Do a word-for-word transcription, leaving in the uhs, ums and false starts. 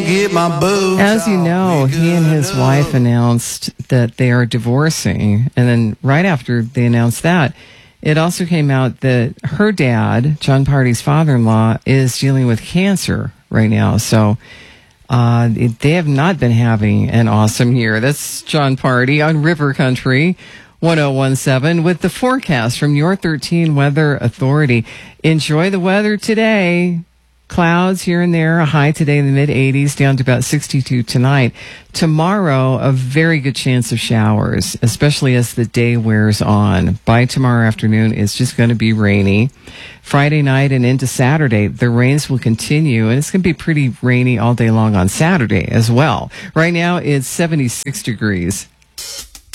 get my boobs. As you know, he and his wife announced that they are divorcing. And then right after they announced that, it also came out that her dad, John Party's father-in-law, is dealing with cancer right now. So uh, it, they have not been having an awesome year. That's John Party on River Country one oh one seven with the forecast from your thirteen Weather Authority. Enjoy the weather today. Clouds here and there, a high today in the mid eighties, down to about sixty-two tonight. Tomorrow, a very good chance of showers, especially as the day wears on. By tomorrow afternoon, it's just going to be rainy. Friday night and into Saturday, the rains will continue, and it's going to be pretty rainy all day long on Saturday as well. Right now, it's seventy-six degrees.